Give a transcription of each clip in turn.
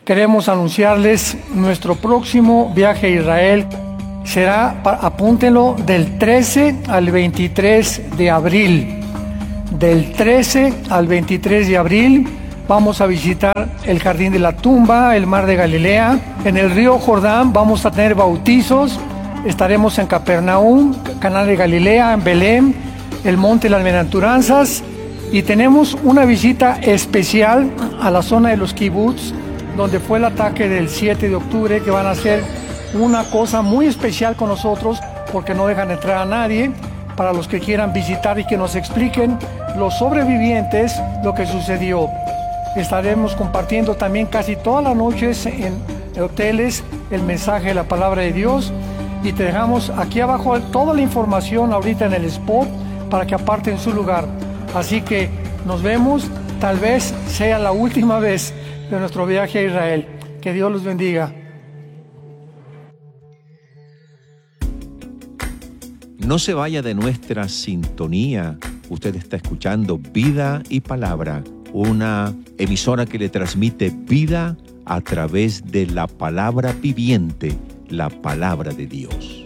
queremos anunciarles nuestro próximo viaje a Israel. Será, apúntenlo, del 13 al 23 de abril. Del 13 al 23 de abril vamos a visitar el Jardín de la Tumba, el Mar de Galilea. En el río Jordán vamos a tener bautizos. Estaremos en Capernaum, Caná de Galilea, en Belén, el Monte de las Bienaventuranzas. Y tenemos una visita especial a la zona de los kibbutz, donde fue el ataque del 7 de octubre, que van a hacer una cosa muy especial con nosotros, porque no dejan entrar a nadie, para los que quieran visitar y que nos expliquen los sobrevivientes lo que sucedió. Estaremos compartiendo también casi todas las noches en hoteles el mensaje de la palabra de Dios, y te dejamos aquí abajo toda la información ahorita en el spot para que aparten su lugar. Así que nos vemos, tal vez sea la última vez de nuestro viaje a Israel. Que Dios los bendiga. No se vaya de nuestra sintonía. Usted está escuchando Vida y Palabra, una emisora que le transmite vida a través de la palabra viviente, la palabra de Dios.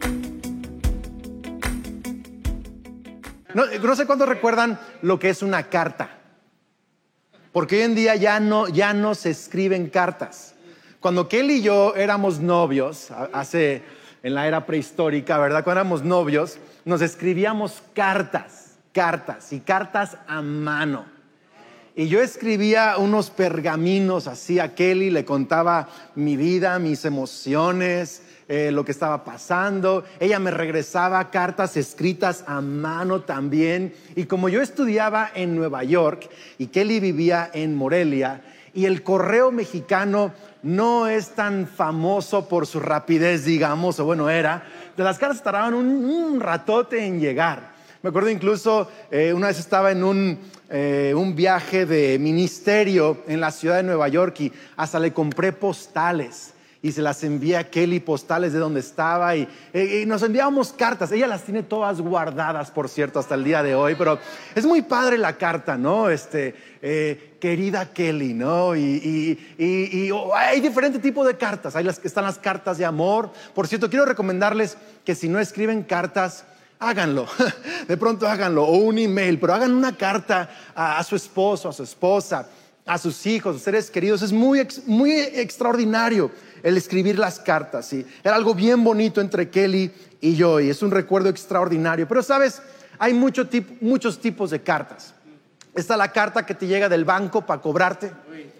No sé cuántos recuerdan lo que es una carta. Porque hoy en día ya no se escriben cartas. Cuando Kelly y yo éramos novios, en la era prehistórica, ¿verdad? Cuando éramos novios, nos escribíamos cartas a mano. Y yo escribía unos pergaminos así a Kelly, le contaba mi vida, mis emociones, lo que estaba pasando. Ella me regresaba cartas escritas a mano también. Y como yo estudiaba en Nueva York y Kelly vivía en Morelia, y el correo mexicano no es tan famoso por su rapidez, digamos, o bueno, era. Las cartas tardaban un ratote en llegar. Me acuerdo incluso, una vez estaba en un viaje de ministerio en la ciudad de Nueva York y hasta le compré postales y se las envié a Kelly, postales de donde estaba, y nos enviábamos cartas. Ella las tiene todas guardadas, por cierto, hasta el día de hoy, pero es muy padre la carta, ¿no? Querida Kelly, ¿no? Y hay diferentes tipos de cartas. Están las cartas de amor. Por cierto, quiero recomendarles que si no escriben cartas, háganlo. De pronto háganlo, o un email, pero hagan una carta a su esposo, a su esposa, a sus hijos, a sus seres queridos. Es muy extraordinario el escribir las cartas, ¿sí? Era algo bien bonito entre Kelly y yo, y es un recuerdo extraordinario. Pero sabes, hay muchos tipos de cartas. Está la carta que te llega del banco para cobrarte.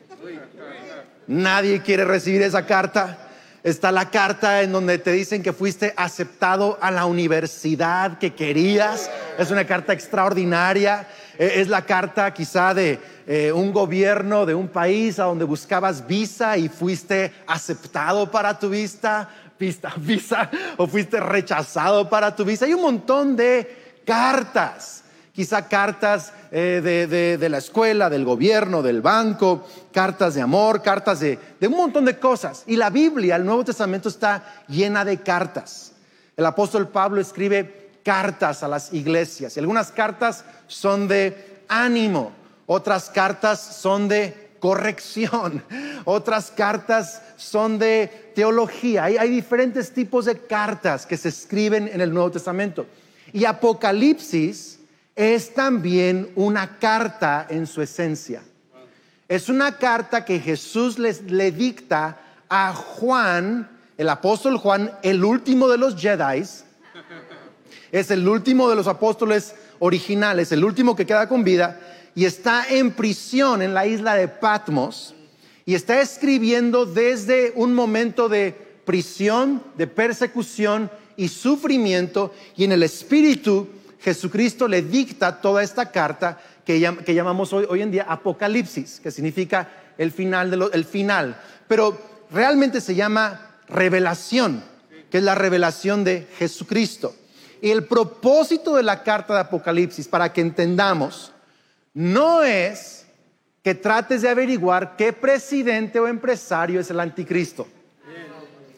Nadie quiere recibir esa carta. Está la carta en donde te dicen que fuiste aceptado a la universidad que querías. Es una carta extraordinaria. Es la carta quizá de un gobierno de un país a donde buscabas visa y fuiste aceptado para tu visa, o fuiste rechazado para tu visa. Hay un montón de cartas. Quizá cartas de la escuela, del gobierno, del banco, cartas de amor, cartas de un montón de cosas. Y la Biblia, el Nuevo Testamento, está llena de cartas. El apóstol Pablo escribe cartas a las iglesias, y algunas cartas son de ánimo, otras cartas son de corrección, otras cartas son de teología. Hay diferentes tipos de cartas que se escriben en el Nuevo Testamento. Y Apocalipsis es también una carta en su esencia. Es una carta que Jesús le dicta a Juan, el apóstol Juan, el último de los Jedis. Es el último de los apóstoles originales, el último que queda con vida, y está en prisión en la isla de Patmos, y está escribiendo desde un momento de prisión, de persecución y sufrimiento, y en el Espíritu Jesucristo le dicta toda esta carta que llamamos hoy en día Apocalipsis, que significa el final. Pero realmente se llama revelación, que es la revelación de Jesucristo. Y el propósito de la carta de Apocalipsis, para que entendamos, no es que trates de averiguar qué presidente o empresario es el anticristo.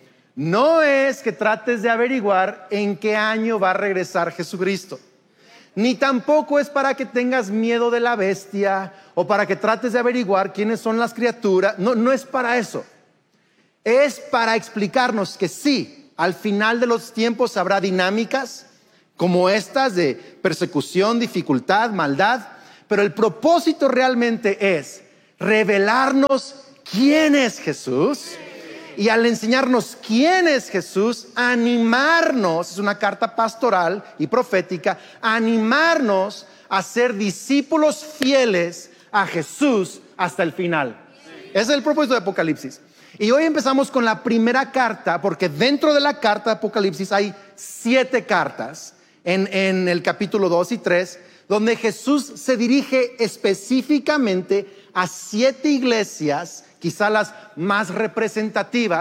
No es que trates de averiguar en qué año va a regresar Jesucristo. ni tampoco es para que tengas miedo de la bestia o para que trates de averiguar quiénes son las criaturas. No es para eso. Es para explicarnos que sí, al final de los tiempos habrá dinámicas como estas de persecución, dificultad, maldad, pero el propósito realmente es revelarnos quién es Jesús. Y al enseñarnos quién es Jesús, animarnos, es una carta pastoral y profética, animarnos a ser discípulos fieles a Jesús hasta el final. Ese es el propósito de Apocalipsis. Y hoy empezamos con la primera carta, porque dentro de la carta de Apocalipsis hay 7 cartas en el capítulo 2 y 3, donde Jesús se dirige específicamente a 7 iglesias, quizá las más representativas,